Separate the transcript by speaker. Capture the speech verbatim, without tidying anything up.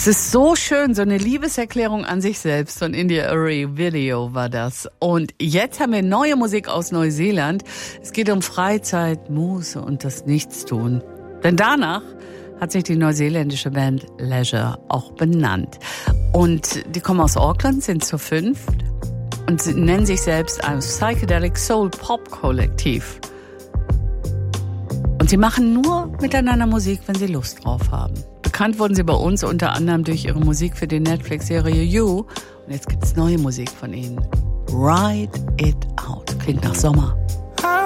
Speaker 1: ist so schön, so eine Liebeserklärung an sich selbst. Von India Arie Video war das. Und jetzt haben wir neue Musik aus Neuseeland. Es geht um Freizeit, Muße und das Nichtstun. Denn danach hat sich die neuseeländische Band Leisure auch benannt. Und die kommen aus Auckland, sind zu fünft und sie nennen sich selbst ein Psychedelic Soul Pop Kollektiv. Und sie machen nur miteinander Musik, wenn sie Lust drauf haben. Bekannt wurden sie bei uns unter anderem durch ihre Musik für die Netflix-Serie You. Und jetzt gibt's neue Musik von ihnen. Ride It Out. Klingt nach Sommer.